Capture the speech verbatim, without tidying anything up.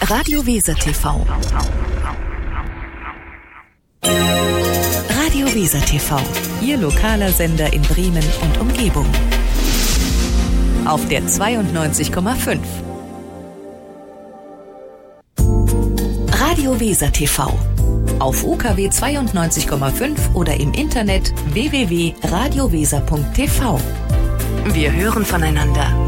Radio Weser T V. Radio Weser T V, Ihr lokaler Sender in Bremen und Umgebung. Auf der zweiundneunzig Komma fünf. Radio Weser T V. Auf U K W zweiundneunzig Komma fünf oder im Internet w w w punkt radio weser punkt t v. Wir hören voneinander.